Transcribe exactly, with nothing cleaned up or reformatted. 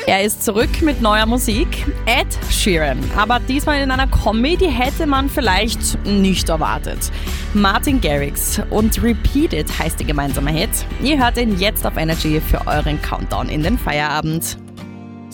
Er ist zurück mit neuer Musik, Ed Sheeran, aber diesmal in einer Kombi, die hätte man vielleicht nicht erwartet. Martin Garrix und Repeat It heißt der gemeinsame Hit. Ihr hört ihn jetzt auf Energy für euren Countdown in den Feierabend.